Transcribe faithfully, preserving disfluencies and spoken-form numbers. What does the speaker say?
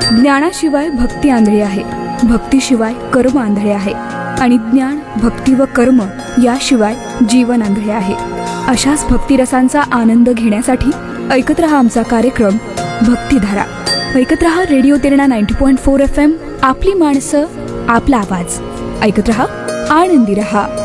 ज्ञानाशिवाय भक्ती आंधळी आहे, भक्तीशिवाय कर्म आंधळे आहे आणि ज्ञान, भक्ती व कर्म याशिवाय जीवन आंधळे आहे. अशाच भक्तिरसांचा आनंद घेण्यासाठी ऐकत रहा आमचा कार्यक्रम भक्तिधारा. ऐकत रहा radio तिरणा ninety point four F M. आपली माणसं, आपला आवाज. ऐकत रहा, आनंदी रहा.